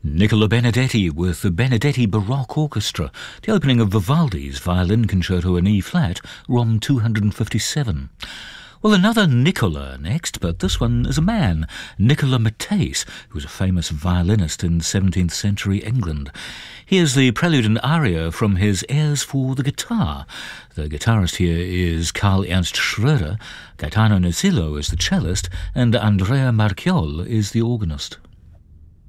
Nicola Benedetti with the Benedetti Baroque Orchestra, the opening of Vivaldi's Violin Concerto in E-flat, ROM 257. Well, another Nicola next, but this one is a man, Nicola Mattese, who was a famous violinist in 17th century England. Here's the prelude and aria from his Airs for the Guitar. The guitarist here is Karl Ernst Schröder, Gaetano Nocillo is the cellist, and Andrea Marchiol is the organist.